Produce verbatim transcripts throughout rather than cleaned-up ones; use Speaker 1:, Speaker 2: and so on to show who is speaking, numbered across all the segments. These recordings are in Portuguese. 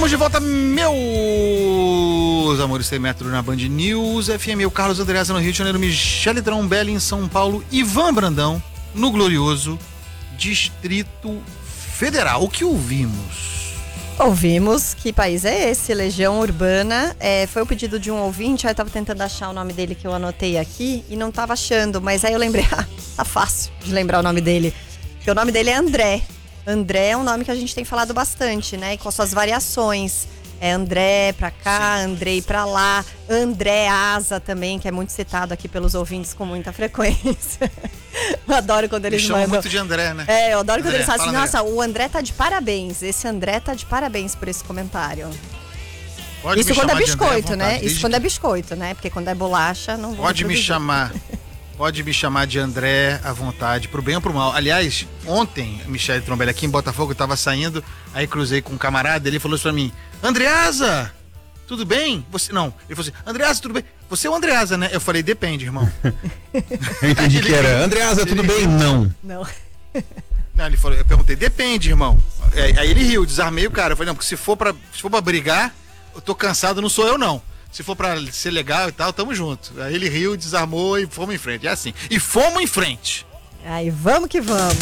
Speaker 1: Estamos de volta, meus amores, cem metros na Band News F M. O Carlos Andreasa no Rio de Janeiro, Michele Trombelli em São Paulo, Ivan Brandão no glorioso Distrito Federal. O que ouvimos?
Speaker 2: Ouvimos Que País é Esse? Legião Urbana. É, foi o pedido de um ouvinte, aí eu tava tentando achar o nome dele que eu anotei aqui e não tava achando, mas aí eu lembrei, ah, tá fácil de lembrar o nome dele, porque o nome dele é André. André é um nome que a gente tem falado bastante, né? E com suas variações. É André pra cá, sim, Andrei pra lá. André Asa também, que é muito citado aqui pelos ouvintes com muita frequência. Eu adoro quando eles
Speaker 1: Me
Speaker 2: mandam.
Speaker 1: muito de André, né?
Speaker 2: É, eu adoro
Speaker 1: André,
Speaker 2: quando eles falam assim, nossa,
Speaker 1: André.
Speaker 2: o André tá de parabéns. Esse André tá de parabéns por esse comentário.
Speaker 1: Pode
Speaker 2: Isso
Speaker 1: me
Speaker 2: quando é
Speaker 1: chamar de André à
Speaker 2: biscoito, né?
Speaker 1: vontade,
Speaker 2: Isso quando
Speaker 1: que...
Speaker 2: é biscoito, né? Porque quando é bolacha, não vou
Speaker 1: Pode me chamar. Pode me chamar de André à vontade, pro bem ou pro mal. Aliás, ontem, Michele Trombelli aqui em Botafogo, eu tava saindo, aí cruzei com um camarada, ele falou isso pra mim: Andreasa, tudo bem? Você não. Ele falou assim: Andreasa, tudo bem? Você é o Andreasa, né? Eu falei: depende, irmão.
Speaker 3: Eu entendi que era: Andreasa, tudo bem? Não.
Speaker 2: Não.
Speaker 1: Não, ele falou, eu perguntei: depende, irmão. Aí ele riu, desarmei o cara. Eu falei: não, porque se for pra, se for pra brigar, eu tô cansado, não sou eu, não. Se for pra ser legal e tal, tamo junto. Aí ele riu, desarmou e fomos em frente. É assim. E fomos em frente.
Speaker 2: Aí vamos que vamos.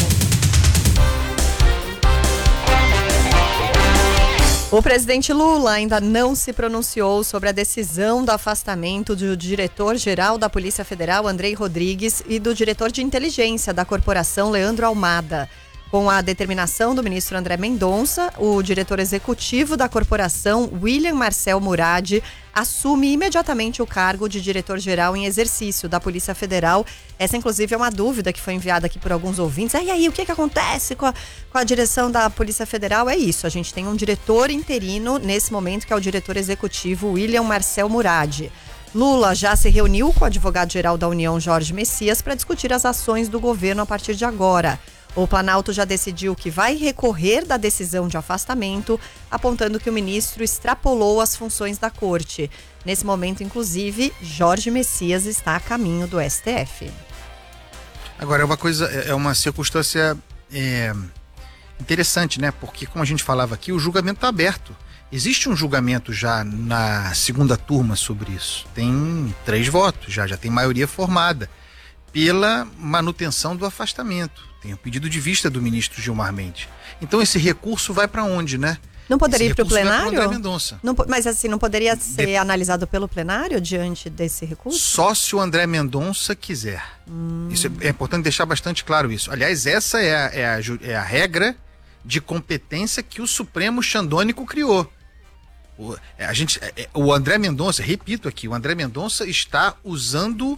Speaker 2: O presidente Lula ainda não se pronunciou sobre a decisão do afastamento do diretor-geral da Polícia Federal, Andrei Rodrigues, e do diretor de inteligência da corporação, Leandro Almada. Com a determinação do ministro André Mendonça, o diretor executivo da corporação, William Marcel Murad, assume imediatamente o cargo de diretor-geral em exercício da Polícia Federal. Essa, inclusive, é uma dúvida que foi enviada aqui por alguns ouvintes. E aí, o que, que acontece com a, com a direção da Polícia Federal? É isso, a gente tem um diretor interino nesse momento, que é o diretor executivo, William Marcel Murad. Lula já se reuniu com o advogado-geral da União, Jorge Messias, para discutir as ações do governo a partir de agora. O Planalto já decidiu que vai recorrer da decisão de afastamento, apontando que o ministro extrapolou as funções da corte. Nesse momento, inclusive, Jorge Messias está a caminho do S T F.
Speaker 1: Agora, é uma coisa, é uma circunstância é, interessante, né? Porque, como a gente falava aqui, o julgamento está aberto. Existe um julgamento já na segunda turma sobre isso. Tem três votos já, já tem maioria formada pela manutenção do afastamento. Tem o pedido de vista do ministro Gilmar Mendes. Então esse recurso vai para onde, né?
Speaker 2: Não poderia esse ir para o plenário?
Speaker 1: André Mendonça.
Speaker 2: Não, mas assim, não poderia ser de... analisado pelo plenário diante desse recurso?
Speaker 1: Só se o André Mendonça quiser. Hum. Isso é, é importante deixar bastante claro isso. Aliás, essa é a, é, a, é a regra de competência que o Supremo Xandônico criou. O, a gente, o André Mendonça, repito aqui, o André Mendonça está usando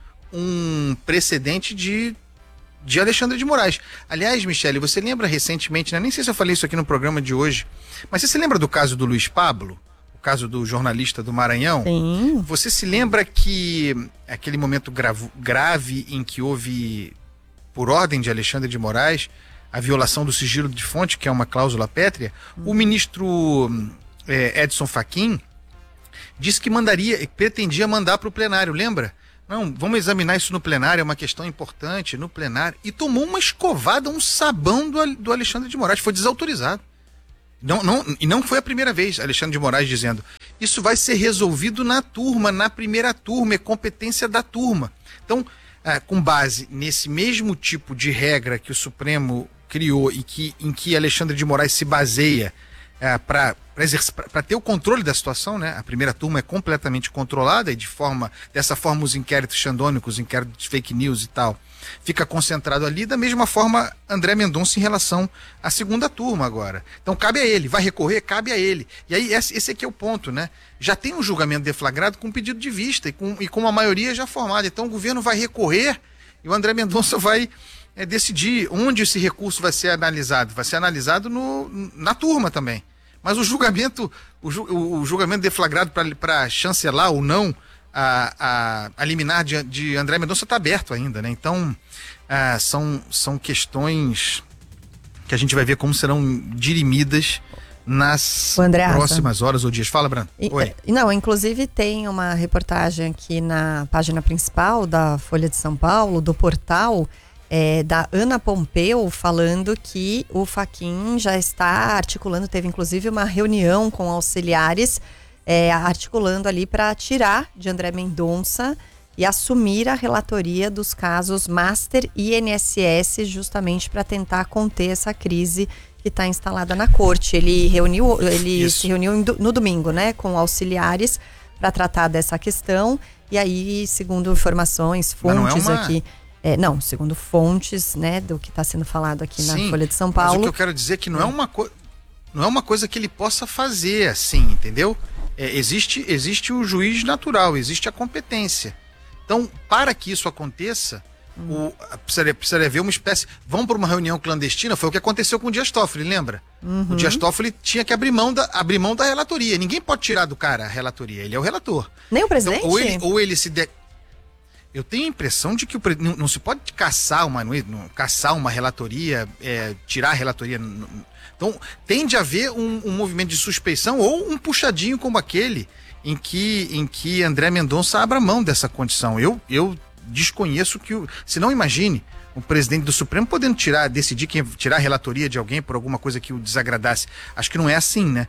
Speaker 1: um precedente de, de Alexandre de Moraes. Aliás, Michele, você lembra recentemente, né? Nem sei se eu falei isso aqui no programa de hoje, mas você se lembra do caso do Luiz Pablo? O caso do jornalista do Maranhão?
Speaker 2: Sim.
Speaker 1: Você se lembra que aquele momento gravo, grave em que houve, por ordem de Alexandre de Moraes, a violação do sigilo de fonte, que é uma cláusula pétrea, hum. o ministro é, Edson Fachin disse que mandaria, pretendia mandar para o plenário, lembra? Não, vamos examinar isso no plenário, é uma questão importante no plenário. E tomou uma escovada, um sabão do, do Alexandre de Moraes, foi desautorizado. Não, não, e não foi a primeira vez, Alexandre de Moraes dizendo: isso vai ser resolvido na turma, na primeira turma, é competência da turma. Então, ah, com base nesse mesmo tipo de regra que o Supremo criou e que, em que Alexandre de Moraes se baseia ah, para para ter o controle da situação, né? A primeira turma é completamente controlada e de forma, dessa forma os inquéritos xandônicos, os inquéritos de fake news e tal, fica concentrado ali. Da mesma forma, André Mendonça em relação à segunda turma agora. Então cabe a ele, vai recorrer, cabe a ele. E aí esse, esse aqui é o ponto, né? Já tem um julgamento deflagrado com pedido de vista e com, e com uma maioria já formada. Então o governo vai recorrer e o André Mendonça vai é, decidir onde esse recurso vai ser analisado. Vai ser analisado no, na turma também. Mas o julgamento, o, ju, o julgamento deflagrado para chancelar ou não a, a, a liminar de, de André Mendonça está aberto ainda, né? Então, ah, são, são questões que a gente vai ver como serão dirimidas nas próximas horas ou dias. Fala, Brando. Oi.
Speaker 2: Não, inclusive tem uma reportagem aqui na página principal da Folha de São Paulo, do portal, é, da Ana Pompeu, falando que o Fachin já está articulando, teve inclusive uma reunião com auxiliares, é, articulando ali para tirar de André Mendonça e assumir a relatoria dos casos Master e I N S S, justamente para tentar conter essa crise que está instalada na corte. Ele reuniu, ele se reuniu no domingo, né, com auxiliares para tratar dessa questão. E aí, segundo informações, fontes é uma... aqui, é, não, segundo fontes, né, do que está sendo falado aqui Sim, na Folha de São Paulo.
Speaker 1: Mas o que eu quero dizer é que não é uma coisa, não é uma coisa que ele possa fazer assim, entendeu? É, existe, existe o juiz natural, existe a competência. Então, para que isso aconteça, hum. o, precisaria, precisaria haver uma espécie... Vamos para uma reunião clandestina, foi o que aconteceu com o Dias Toffoli, lembra? Uhum. O Dias Toffoli tinha que abrir mão, da, abrir mão da relatoria. Ninguém pode tirar do cara a relatoria, ele é o relator.
Speaker 2: Nem o presidente?
Speaker 1: Então, ou, ele, ou ele se... De... Eu tenho a impressão de que o, não, não se pode caçar uma, não, caçar uma relatoria, é, tirar a relatoria... Não, então, tende a haver um, um movimento de suspeição ou um puxadinho como aquele... Em que, em que André Mendonça abra mão dessa condição. Eu, eu desconheço que... O, se não imagine o presidente do Supremo podendo tirar, decidir quem, tirar a relatoria de alguém por alguma coisa que o desagradasse. Acho que não é assim, né?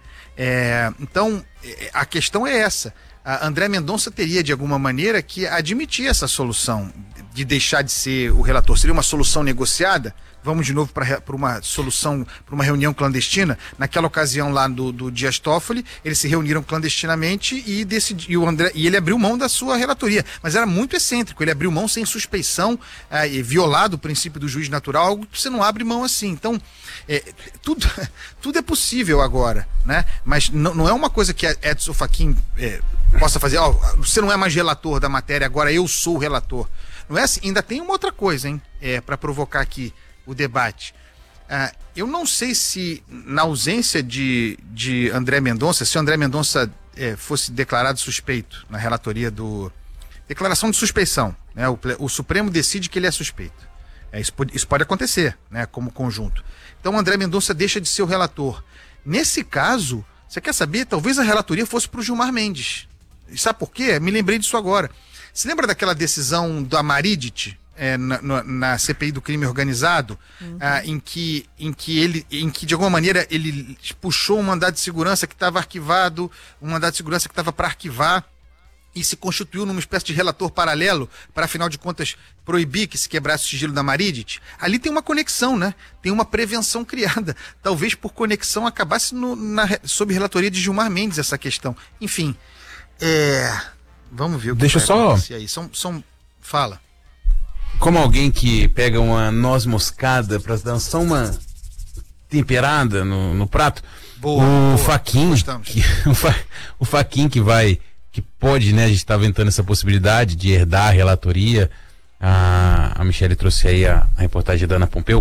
Speaker 1: É, então, a questão é essa. A André Mendonça teria, de alguma maneira, que admitir essa solução de deixar de ser o relator. Seria uma solução negociada? Vamos de novo para uma solução, para uma reunião clandestina. Naquela ocasião lá do, do Dias Toffoli, eles se reuniram clandestinamente e, decidi, e, o André, e ele abriu mão da sua relatoria. Mas era muito excêntrico, ele abriu mão sem suspeição, é, e violado o princípio do juiz natural, algo que você não abre mão assim. Então, é, tudo, tudo é possível agora, né? Mas não, não é uma coisa que Edson Fachin é, possa fazer, ó, você não é mais relator da matéria, agora eu sou o relator. Não é assim, ainda tem uma outra coisa, hein, é, para provocar aqui o debate. Ah, eu não sei se, na ausência de, de André Mendonça, se o André Mendonça eh, fosse declarado suspeito na relatoria do... Declaração de suspeição, né? O, o Supremo decide que ele é suspeito. É, isso, pode, isso pode acontecer, né? Como conjunto. Então o André Mendonça deixa de ser o relator. Nesse caso, você quer saber? Talvez a relatoria fosse para o Gilmar Mendes. E sabe por quê? Me lembrei disso agora. Você lembra daquela decisão da Maridit? É, na, na, na C P I do crime organizado, uhum. ah, em, que, em, que ele, em que de alguma maneira ele puxou um mandado de segurança que estava arquivado, um mandado de segurança que estava para arquivar e se constituiu numa espécie de relator paralelo para, afinal de contas, proibir que se quebrasse o sigilo da Maridit. Ali tem uma conexão, né? Tem uma prevenção criada. Talvez por conexão acabasse no, na, sob relatoria de Gilmar Mendes essa questão. Enfim, é... vamos ver o que
Speaker 3: Deixa
Speaker 1: vai
Speaker 3: só...
Speaker 1: acontecer aí. São, são... Fala.
Speaker 3: Como alguém que pega uma noz moscada para dar só uma temperada no, no prato,
Speaker 1: boa,
Speaker 3: o
Speaker 1: boa,
Speaker 3: Fachin, que, o, Fa, o Fachin que vai, que pode, né, a gente está ventando essa possibilidade de herdar a relatoria, a, a Michele trouxe aí a, a reportagem da Ana Pompeu,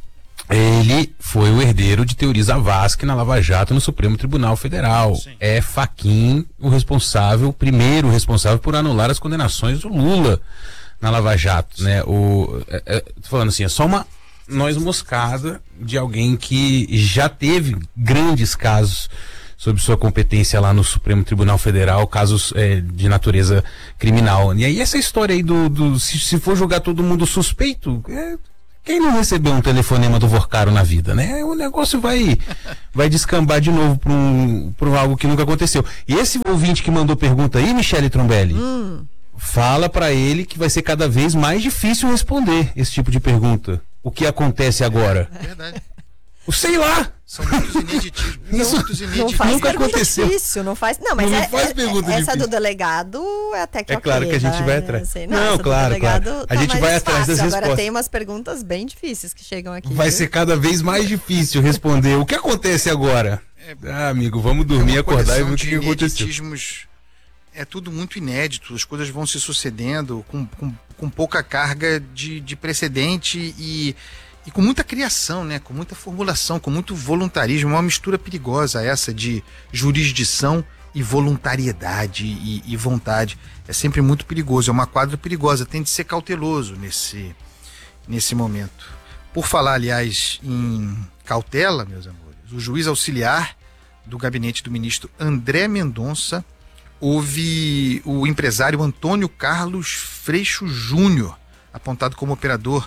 Speaker 3: ele foi o herdeiro de Teori Zavascki na Lava Jato no Supremo Tribunal Federal. Sim. É Fachin o responsável, o primeiro responsável por anular as condenações do Lula na Lava Jato, né? O, é, é, tô falando assim, é só uma noz moscada de alguém que já teve grandes casos sob sua competência lá no Supremo Tribunal Federal, casos é, de natureza criminal. E aí essa história aí do, do se, se for julgar todo mundo suspeito, é, quem não recebeu um telefonema do Vorcaro na vida, né? O negócio vai, vai descambar de novo para um, para algo que nunca aconteceu. E esse ouvinte que mandou pergunta aí, Michele Trombelli, hum. fala para ele que vai ser cada vez mais difícil responder esse tipo de pergunta. O que acontece agora?
Speaker 1: É verdade.
Speaker 3: Sei lá.
Speaker 1: São muitos ineditismos.
Speaker 3: Isso
Speaker 1: muitos
Speaker 2: não faz nunca aconteceu. Difícil, não faz. Não, mas
Speaker 3: não
Speaker 2: é,
Speaker 3: faz
Speaker 2: é,
Speaker 3: pergunta
Speaker 2: essa
Speaker 3: difícil.
Speaker 2: do delegado é até que
Speaker 3: é
Speaker 2: ok,
Speaker 3: claro que a gente vai, vai atrás.
Speaker 2: Assim,
Speaker 3: não,
Speaker 2: não
Speaker 3: claro,
Speaker 2: delegado,
Speaker 3: claro.
Speaker 2: Tá
Speaker 3: a gente vai atrás
Speaker 2: fácil.
Speaker 3: das
Speaker 2: Agora
Speaker 3: respostas.
Speaker 2: tem umas perguntas bem difíceis que chegam aqui.
Speaker 3: Vai
Speaker 2: viu?
Speaker 3: ser cada vez mais difícil responder. O que acontece agora? É, ah, amigo, vamos dormir, é acordar e ver o que aconteceu.
Speaker 1: É tudo muito inédito, as coisas vão se sucedendo com, com, com pouca carga de, de precedente e, e com muita criação, né? Com muita formulação, com muito voluntarismo, uma mistura perigosa essa de jurisdição e voluntariedade e, e vontade. É sempre muito perigoso, é uma quadra perigosa, tem de ser cauteloso nesse, nesse momento. Por falar, aliás, em cautela, meus amores, o juiz auxiliar do gabinete do ministro André Mendonça, houve o empresário Antônio Carlos Freixo Júnior, apontado como operador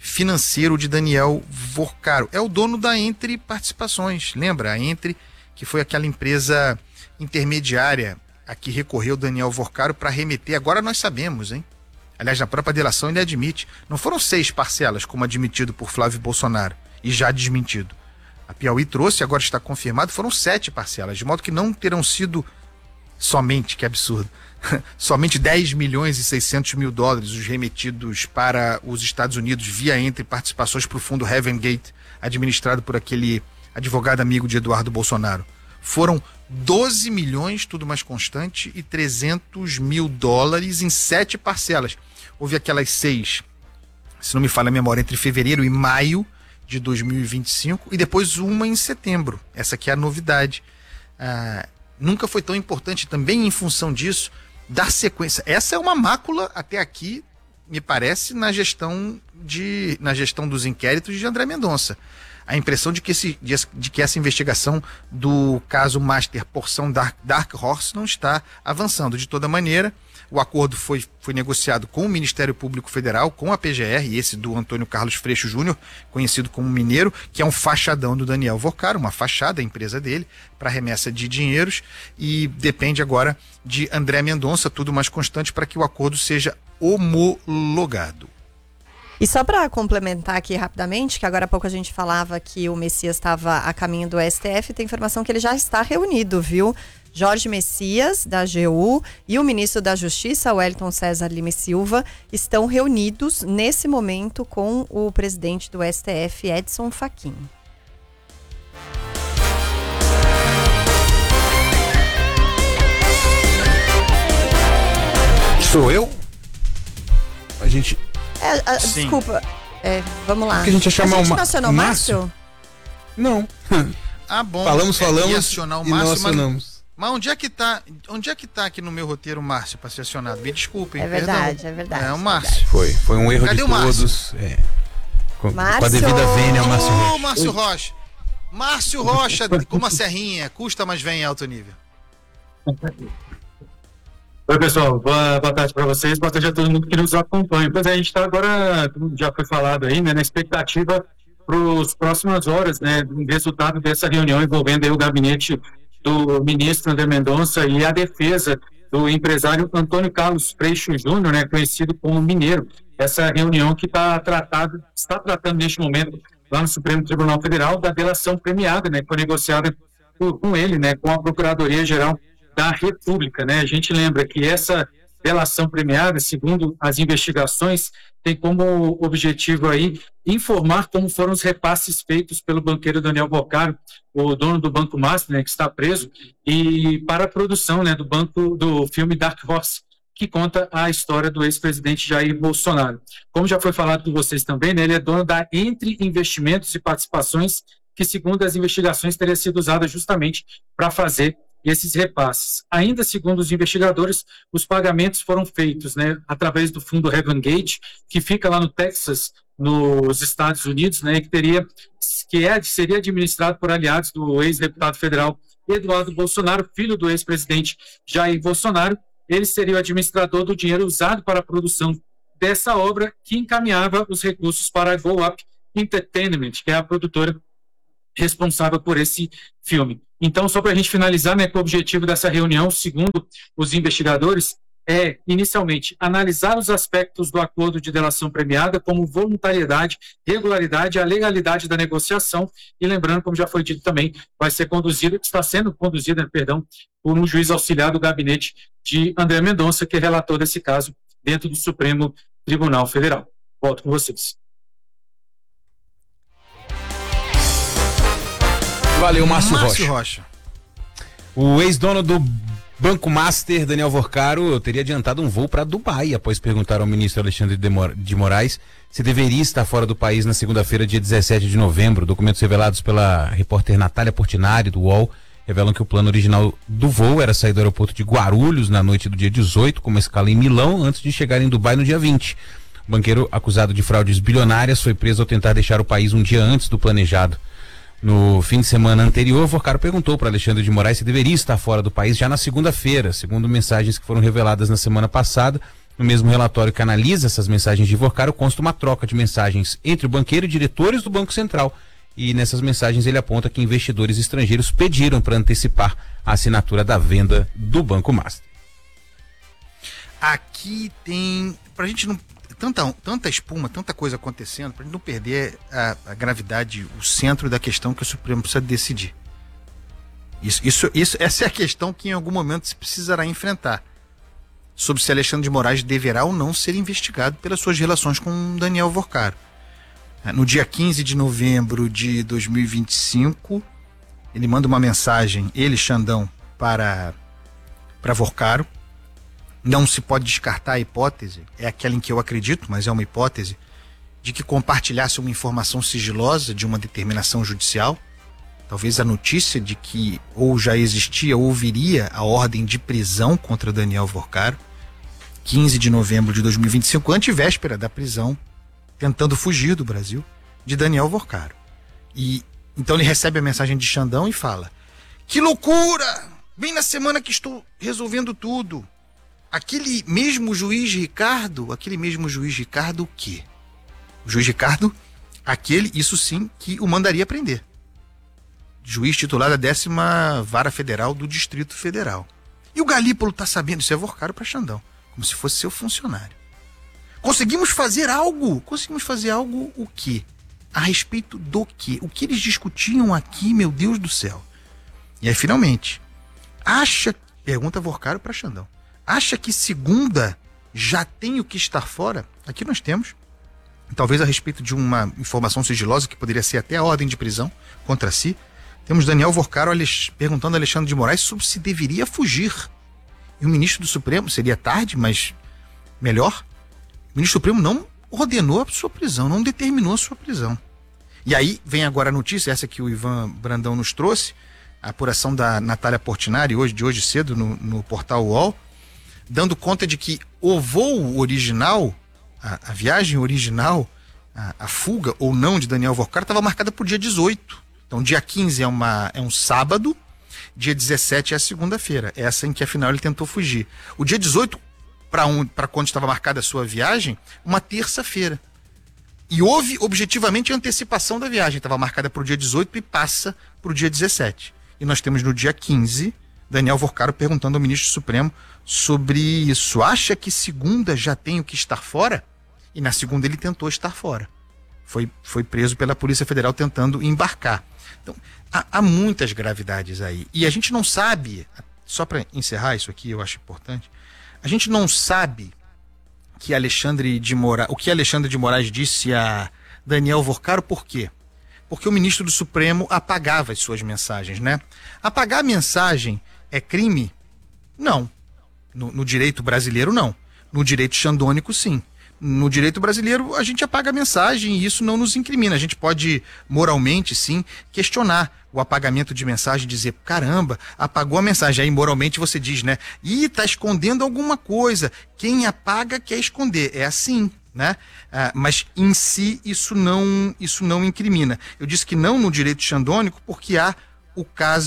Speaker 1: financeiro de Daniel Vorcaro. É o dono da Entre Participações, lembra? A Entre, que foi aquela empresa intermediária a que recorreu Daniel Vorcaro para remeter. Agora nós sabemos, hein? Aliás, na própria delação ele admite. Não foram seis parcelas, como admitido por Flávio Bolsonaro e já desmentido. A Piauí trouxe, agora está confirmado, foram sete parcelas, de modo que não terão sido somente, que absurdo, somente dez milhões e seiscentos mil dólares os remetidos para os Estados Unidos via Entre Participações para o fundo Heaven Gate, administrado por aquele advogado amigo de Eduardo Bolsonaro. Foram doze milhões, tudo mais constante, e trezentos mil dólares em sete parcelas. Houve aquelas seis, se não me falha a memória, entre fevereiro e maio de dois mil e vinte e cinco, e depois uma em setembro. Essa aqui é a novidade. Ah, nunca foi tão importante também em função disso dar sequência. Essa é uma mácula até aqui, me parece, na gestão, de, na gestão dos inquéritos de André Mendonça. A impressão de que, esse, de, de que essa investigação do caso Master porção Dark, Dark Horse não está avançando. De toda maneira, o acordo foi, foi negociado com o Ministério Público Federal, com a P G R, esse do Antônio Carlos Freixo Júnior, conhecido como Mineiro, que é um fachadão do Daniel Vorcaro, uma fachada, a empresa dele, para remessa de dinheiros, e depende agora de André Mendonça, tudo mais constante para que o acordo seja homologado.
Speaker 2: E só para complementar aqui rapidamente, que agora há pouco a gente falava que o Messias estava a caminho do S T F, tem informação que ele já está reunido, viu? Jorge Messias, da A G U, e o ministro da Justiça, Wellington César Lima e Silva, estão reunidos nesse momento com o presidente do S T F, Edson Fachin.
Speaker 3: Sou eu? A gente...
Speaker 2: É, a, desculpa, é, vamos lá.
Speaker 3: Que a gente ia chamar
Speaker 2: a gente
Speaker 3: o Ma-
Speaker 2: acionou o Márcio?
Speaker 3: Márcio? Não.
Speaker 1: Ah, bom.
Speaker 3: Falamos,
Speaker 1: é,
Speaker 3: falamos
Speaker 1: ia acionar o
Speaker 3: e não
Speaker 1: Márcio,
Speaker 3: acionamos.
Speaker 1: Mas, mas onde é que tá, onde é que tá aqui no meu roteiro o Márcio para ser acionado? Me desculpem,
Speaker 2: É verdade,
Speaker 1: perdão.
Speaker 2: é verdade.
Speaker 1: É o Márcio.
Speaker 3: Foi, foi um erro
Speaker 1: Cadê
Speaker 3: de
Speaker 1: o Márcio?
Speaker 3: todos. É. Com, com a
Speaker 2: Márcio!
Speaker 3: devida vênia, o Márcio
Speaker 1: Ô,
Speaker 3: Rocha.
Speaker 1: Márcio Rocha. Márcio Rocha, como a serrinha, custa, mas vem em alto nível.
Speaker 4: Oi, pessoal, boa, boa tarde para vocês, boa tarde a todo mundo que nos acompanha. Pois é, a gente está agora, como já foi falado aí, né, na expectativa para as próximas horas, né, do resultado dessa reunião envolvendo aí o gabinete do ministro André Mendonça e a defesa do empresário Antônio Carlos Freixo Júnior, né, conhecido como Mineiro. Essa reunião que tá tratado, está tratando neste momento lá no Supremo Tribunal Federal da delação premiada, né, que foi negociada por, com ele, né, com a Procuradoria-Geral da República, né? A gente lembra que essa delação premiada, segundo as investigações, tem como objetivo aí informar como foram os repasses feitos pelo banqueiro Daniel Vorcaro, o dono do Banco Master, né, que está preso, e para a produção, né, do banco do filme Dark Horse, que conta a história do ex-presidente Jair Bolsonaro. Como já foi falado por vocês também, né, ele é dono da Entre Investimentos e Participações, que segundo as investigações teria sido usada justamente para fazer esses repasses. Ainda segundo os investigadores, os pagamentos foram feitos, né, através do fundo Heaven Gate, que fica lá no Texas, nos Estados Unidos, né, que teria, que é, seria administrado por aliados do ex-deputado federal Eduardo Bolsonaro, filho do ex-presidente Jair Bolsonaro. Ele seria o administrador do dinheiro usado para a produção dessa obra, que encaminhava os recursos para a Go Up Entertainment, que é a produtora responsável por esse filme. Então, só para a gente finalizar, né, que o objetivo dessa reunião, segundo os investigadores, é, inicialmente, analisar os aspectos do acordo de delação premiada, como voluntariedade, regularidade e a legalidade da negociação, e lembrando, como já foi dito também, vai ser conduzido, está sendo conduzida, perdão, por um juiz auxiliar do gabinete de André Mendonça, que é relator desse caso dentro do Supremo Tribunal Federal. Volto com vocês.
Speaker 3: Valeu, Márcio,
Speaker 1: Márcio
Speaker 3: Rocha.
Speaker 1: Rocha.
Speaker 3: O ex-dono do Banco Master, Daniel Vorcaro, teria adiantado um voo para Dubai após perguntar ao ministro Alexandre de Moraes se deveria estar fora do país na segunda-feira, dia dezessete de novembro. Documentos revelados pela repórter Natália Portinari, do U O L, revelam que o plano original do voo era sair do aeroporto de Guarulhos na noite do dia dezoito, com uma escala em Milão, antes de chegar em Dubai no dia vinte. O banqueiro, acusado de fraudes bilionárias, foi preso ao tentar deixar o país um dia antes do planejado. No fim de semana anterior, Vorcaro perguntou para Alexandre de Moraes se deveria estar fora do país já na segunda-feira. Segundo mensagens que foram reveladas na semana passada, No mesmo relatório que analisa essas mensagens de Vorcaro, consta uma troca de mensagens entre o banqueiro e diretores do Banco Central. E nessas mensagens ele aponta que investidores estrangeiros pediram para antecipar a assinatura da venda do Banco Master.
Speaker 1: Aqui tem, pra gente não, tanta, tanta espuma, tanta coisa acontecendo, pra gente não perder a, a gravidade, o centro da questão que o Supremo precisa decidir. Isso, isso, isso, essa é a questão que em algum momento se precisará enfrentar, sobre se Alexandre de Moraes deverá ou não ser investigado pelas suas relações com Daniel Vorcaro. No dia quinze de novembro de dois mil e vinte e cinco, ele manda uma mensagem, ele, Xandão, para, para Vorcaro. Não se pode descartar a hipótese, é aquela em que eu acredito, mas é uma hipótese, de que compartilhasse uma informação sigilosa de uma determinação judicial, talvez a notícia de que ou já existia ou viria a ordem de prisão contra Daniel Vorcaro, quinze de novembro de dois mil e vinte e cinco, antevéspera da prisão, tentando fugir do Brasil, de Daniel Vorcaro. E então ele recebe a mensagem de Xandão e fala: que loucura! Bem na semana que estou resolvendo tudo. Aquele mesmo juiz Ricardo, aquele mesmo juiz Ricardo o quê? O juiz Ricardo, aquele, isso sim, que o mandaria prender. Juiz titular da décima Vara Federal do Distrito Federal. E o Galípolo tá sabendo, isso é Vorcaro para Xandão, como se fosse seu funcionário. Conseguimos fazer algo? Conseguimos fazer algo o quê? A respeito do quê? O que eles discutiam aqui, meu Deus do céu? E aí, finalmente, acha, pergunta Vorcaro para Xandão, acha que segunda já tem o que estar fora? Aqui nós temos, talvez a respeito de uma informação sigilosa que poderia ser até a ordem de prisão contra si, temos Daniel Vorcaro perguntando a Alexandre de Moraes sobre se deveria fugir. E o ministro do Supremo, seria tarde, mas melhor, o ministro Supremo não ordenou a sua prisão, não determinou a sua prisão. E aí vem agora a notícia, essa que o Ivan Brandão nos trouxe, a apuração da Natália Portinari, hoje, de hoje cedo, no, no portal U O L, dando conta de que o voo original, a, a viagem original, a, a fuga ou não de Daniel Vorcaro estava marcada para o dia dezoito. Então, dia quinze é, uma, é um sábado, dia dezessete é a segunda-feira, essa em que afinal ele tentou fugir. O dia dezoito, para um, para quando estava marcada a sua viagem, uma terça-feira. E houve objetivamente a antecipação da viagem, estava marcada para o dia dezoito e passa para o dia dezessete. E nós temos no dia quinze, Daniel Vorcaro perguntando ao ministro Supremo sobre isso. Acha que segunda já tem o que estar fora? E na segunda ele tentou estar fora. Foi, foi preso pela Polícia Federal tentando embarcar. Então, há, há muitas gravidades aí. E a gente não sabe, só para encerrar isso aqui, eu acho importante, a gente não sabe que Alexandre de Moraes, o que Alexandre de Moraes disse a Daniel Vorcaro, por quê? Porque o ministro do Supremo apagava as suas mensagens, né? Apagar a mensagem é crime? Não. No, no direito brasileiro, não. No direito xandônico, sim. No direito brasileiro, a gente apaga a mensagem e isso não nos incrimina. A gente pode, moralmente, sim, questionar o apagamento de mensagem, dizer, caramba, apagou a mensagem. Aí, moralmente, você diz, né? Ih, tá escondendo alguma coisa. Quem apaga quer esconder. É assim, né? Ah, mas, em si, isso não, isso não incrimina. Eu disse que não no direito xandônico porque há o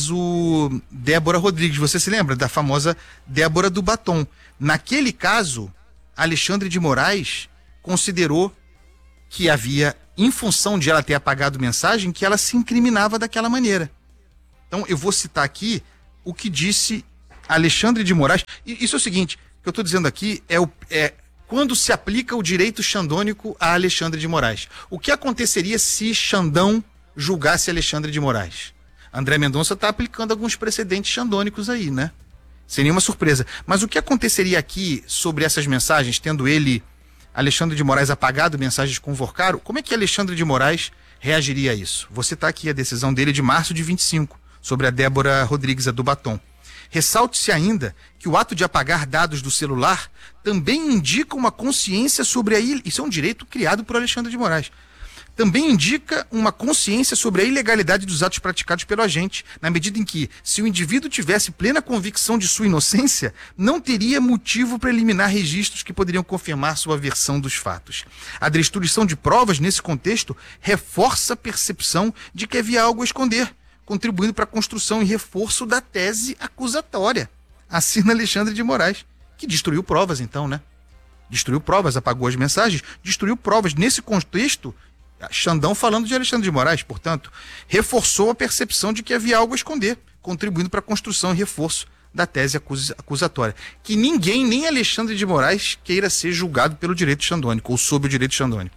Speaker 1: caso Débora Rodrigues. Você se lembra da famosa Débora do Batom? Naquele caso, Alexandre de Moraes considerou que havia, em função de ela ter apagado mensagem, que ela se incriminava daquela maneira. Então, eu vou citar aqui o que disse Alexandre de Moraes. E isso é o seguinte, o que eu estou dizendo aqui é, o, é quando se aplica o direito xandônico a Alexandre de Moraes. O que aconteceria se Xandão julgasse Alexandre de Moraes? André Mendonça está aplicando alguns precedentes xandônicos aí, né? Sem nenhuma surpresa. Mas o que aconteceria aqui sobre essas mensagens, tendo ele, Alexandre de Moraes, apagado mensagens com Vorcaro? Como é que Alexandre de Moraes reagiria a isso? Vou citar aqui a decisão dele de março de vinte e cinco, sobre a Débora Rodrigues, a do Batom. Ressalte-se ainda que o ato de apagar dados do celular também indica uma consciência sobre a... Il... Isso é um direito criado por Alexandre de Moraes. Também indica uma consciência sobre a ilegalidade dos atos praticados pelo agente, na medida em que, se o indivíduo tivesse plena convicção de sua inocência, não teria motivo para eliminar registros que poderiam confirmar sua versão dos fatos. A destruição de provas, nesse contexto, reforça a percepção de que havia algo a esconder, contribuindo para a construção e reforço da tese acusatória. Assina Alexandre de Moraes, que destruiu provas, então, né? Destruiu provas, apagou as mensagens, destruiu provas. Nesse contexto, Xandão falando de Alexandre de Moraes, portanto, reforçou a percepção de que havia algo a esconder, contribuindo para a construção e reforço da tese acus- acusatória. Que ninguém, nem Alexandre de Moraes, queira ser julgado pelo direito xandônico, ou sob o direito xandônico.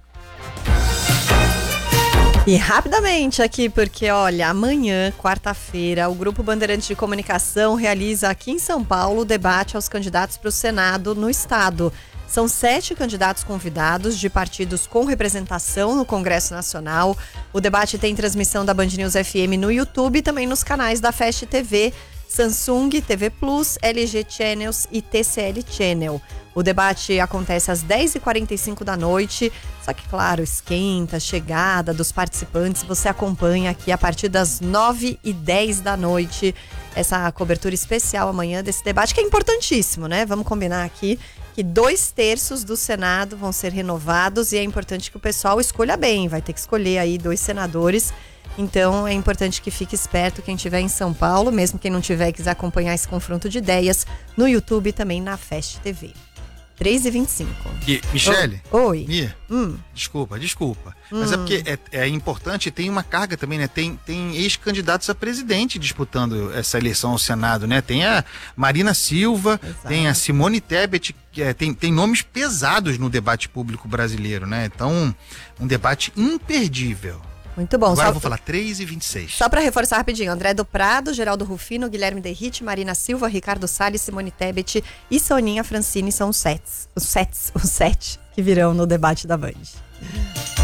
Speaker 2: E rapidamente aqui, porque olha, amanhã, quarta-feira, o Grupo Bandeirantes de Comunicação realiza aqui em São Paulo o debate aos candidatos para o Senado no estado. São sete candidatos convidados de partidos com representação no Congresso Nacional. O debate tem transmissão da Band News F M no YouTube e também nos canais da Fast T V, Samsung, T V Plus, L G Channels e T C L Channel. O debate acontece às dez e quarenta e cinco da noite, só que, claro, esquenta, chegada dos participantes, você acompanha aqui a partir das nove e dez da noite, essa cobertura especial amanhã desse debate, que é importantíssimo, né? Vamos combinar aqui que dois terços do Senado vão ser renovados e é importante que o pessoal escolha bem, vai ter que escolher aí dois senadores. Então é importante que fique esperto quem estiver em São Paulo, mesmo quem não tiver e quiser acompanhar esse confronto de ideias, no YouTube e também na Fast T V. três e vinte e cinco.
Speaker 1: E, Michele?
Speaker 2: Oh, oi.
Speaker 1: Mia,
Speaker 2: Hum.
Speaker 1: desculpa, desculpa. Mas
Speaker 2: Hum.
Speaker 1: é porque é, é importante, tem uma carga também, né? Tem, tem ex-candidatos a presidente disputando essa eleição ao Senado, né? Tem a Marina Silva,
Speaker 2: Exato.
Speaker 1: tem a Simone Tebet, que é, tem, tem nomes pesados no debate público brasileiro, né? Então, um debate imperdível.
Speaker 2: Muito bom.
Speaker 1: Agora
Speaker 2: Só,
Speaker 1: eu vou falar três e vinte e seis.
Speaker 2: só para reforçar rapidinho, André do Prado, Geraldo Rufino, Guilherme Derrite, Marina Silva, Ricardo Salles, Simone Tebet e Soninha Francini são os sete, os sete, os sete que virão no debate da Band.